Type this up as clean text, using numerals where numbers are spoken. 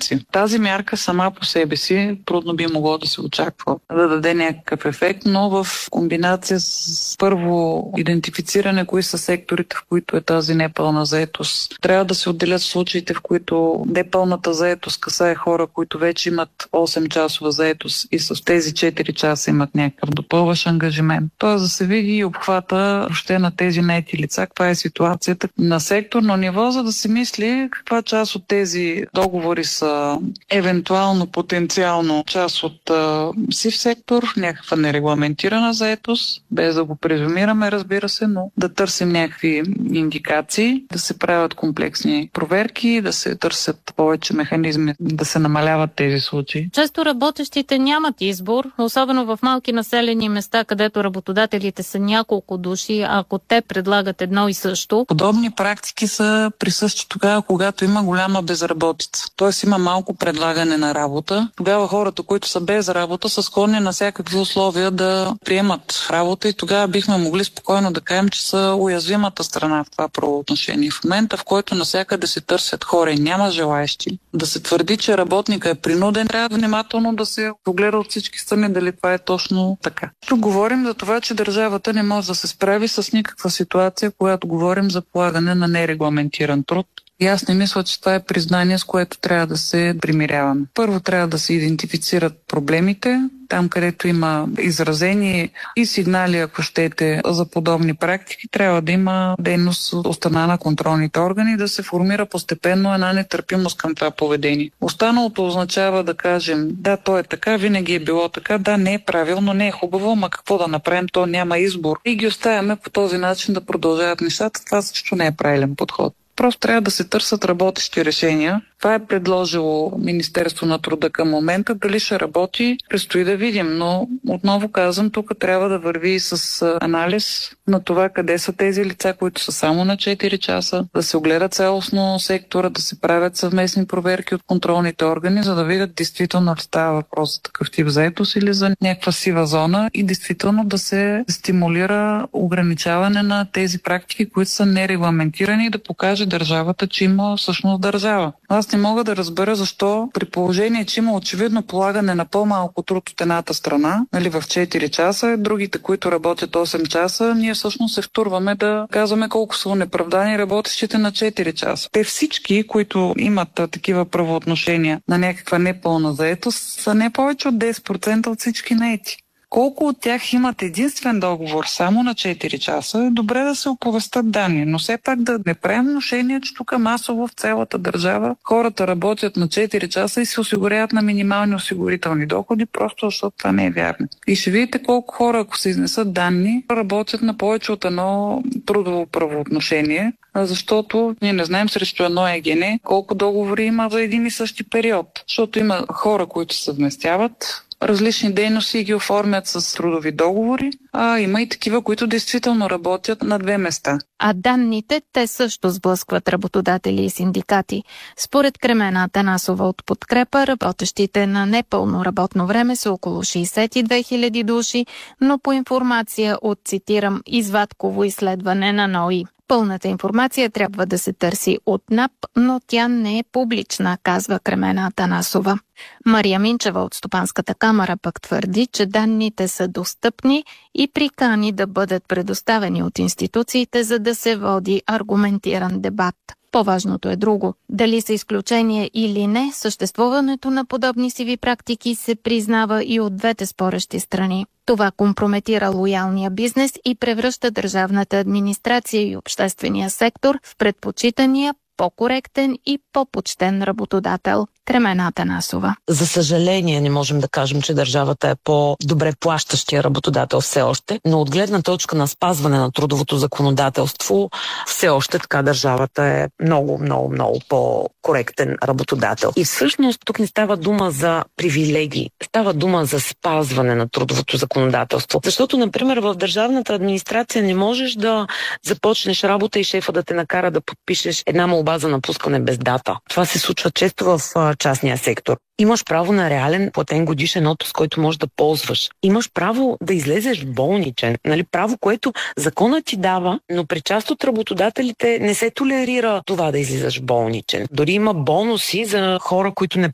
седмици. Тази мярка сама по себе си трудно би могло да се очаква да даде някакъв ефект, но в комбинация с първо идентифициране кои са секторите, в които е тази непълна заетост. Трябва да се отделят случаите, в които непълната заетост касае хора, които вече имат 8-часова заетост и с тези 4 часа имат някакъв допълващ ангажимент. Тоест да се види и обхвата въобще на тези наети лица, каква е ситуацията на секторно ниво, за да се мисли каква част от тези договори са евентуално, потенциално част от сив сектор, някаква нерегламентирана заетост, без да го презумираме, разбира се, но да търсим някакви индикации, да се правят комплексни проверки, да се търсят повече механизми, да се намаляват тези случаи. Често работещите нямат избор, особено в малки населени места, където работодателите са няколко души, ако те предлагат едно и също. Подобни практики са присъщи тогава, когато има голяма безработица. Тоест има малко предлагане на работа. Тогава хората, които са без работа, са склонни на всякакви условия да приемат работа и тогава бихме могли спокойно да кажем, че са уязвимата страна в това правоотношение. В момента, в който навсякъде се търсят хора и няма желаещи, да се твърди, че работника е принуден, трябва внимателно да се огледа от всички страни дали това е точно така. Тук говорим за това, че държавата не може да се справи с никаква ситуация, когато говорим за полагане на нерегламентиран труд. И аз не мисля, че това е признание, с което трябва да се примиряваме. Първо трябва да се идентифицират проблемите, там където има изразени и сигнали, ако щете, за подобни практики, трябва да има дейност от страна на контролните органи, да се формира постепенно една нетърпимост към това поведение. Останалото означава да кажем, да, то е така, винаги е било така, да, не е правилно, не е хубаво, ама какво да направим, то няма избор. И ги оставяме по този начин да продължават нещата. Това също не е правилен подход. Просто трябва да се търсят работещи решения. Това е предложило Министерство на труда към момента. Дали ще работи, предстои да видим. Но отново казвам, тук трябва да върви с анализ на това къде са тези лица, които са само на 4 часа, да се огледа цялостно сектора, да се правят съвместни проверки от контролните органи, за да видят действително ли става въпрос за такъв тип заетост или за някаква сива зона и действително да се стимулира ограничаване на тези практики, които са нерегламентирани и да покаже държавата, че има всъщност държава. Аз не мога да разбера защо при положение, че има очевидно полагане на по-малко труд от едната страна, нали, в 4 часа, другите, които работят 8 часа, ние всъщност се втурваме да казваме колко са неправдани работещите на 4 часа. Те всички, които имат такива правоотношения на някаква непълна заетост, са не повече от 10% от всички наети. Колко от тях имат единствен договор само на 4 часа, е добре да се оповестят данни, но все пак да не правим внушение, че тук масово в цялата държава хората работят на 4 часа и се осигуряват на минимални осигурителни доходи, просто защото това не е вярно. И ще видите колко хора, ако се изнесат данни, работят на повече от едно трудово правоотношение, защото ние не знаем срещу едно ЕГН колко договори има за един и същи период. Защото има хора, които се съвместяват различни дейности и ги оформят с трудови договори, а има и такива, които действително работят на 2 места. А данните, те също сблъскват работодатели и синдикати. Според Кремена Атанасова от Подкрепа, работещите на непълно работно време са около 62 000 души, но по информация от, цитирам, извадково изследване на НОИ. Пълната информация трябва да се търси от НАП, но тя не е публична, казва Кремена Атанасова. Мария Минчева от Стопанската камара пък твърди, че данните са достъпни и прикани да бъдат предоставени от институциите, за да се води аргументиран дебат. По-важното е друго. Дали са изключение или не, съществуването на подобни сиви практики се признава и от двете спорещи страни. Това компрометира лоялния бизнес и превръща държавната администрация и обществения сектор в предпочитания, по-коректен и по-почтен работодател. Кремена Атанасова. За съжаление не можем да кажем, че държавата е по-добре плащащия работодател все още, но от гледна точка на спазване на трудовото законодателство, все още така държавата е много по-коректен работодател. И всъщност тук не става дума за привилегии, става дума за спазване на трудовото законодателство. Защото, например, в държавната администрация не можеш да започнеш работа и шефа да те накара да подпишеш една молба за напускане без дата. Това се случва често в частния сектор. Имаш право на реален платен годишен отпуск, който можеш да ползваш. Имаш право да излезеш болничен. Право, което законът ти дава, но при част от работодателите не се толерира това да излизаш болничен. Дори има бонуси за хора, които не